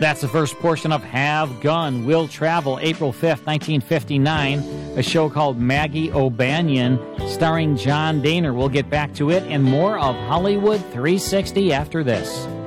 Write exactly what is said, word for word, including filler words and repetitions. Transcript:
That's the first portion of Have Gun, Will Travel, April fifth, nineteen fifty-nine, a show called Maggie O'Banion, starring John Daner. We'll get back to it and more of Hollywood three sixty after this.